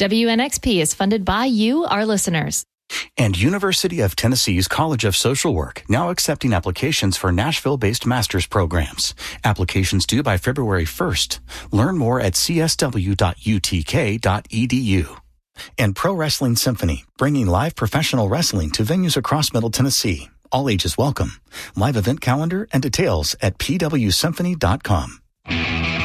WNXP is funded by you, our listeners. And University of Tennessee's College of Social Work, now accepting applications for Nashville-based master's programs. Applications due by February 1st. Learn more at csw.utk.edu. And Pro Wrestling Symphony, bringing live professional wrestling to venues across Middle Tennessee. All ages welcome. Live event calendar and details at pwsymphony.com.